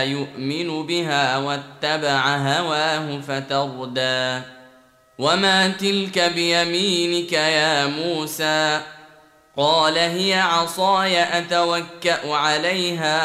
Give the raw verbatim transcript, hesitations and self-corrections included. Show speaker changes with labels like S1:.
S1: يؤمن بها واتبع هواه فتردى وما تلك بيمينك يا موسى قال هي عصاي أتوكأ عليها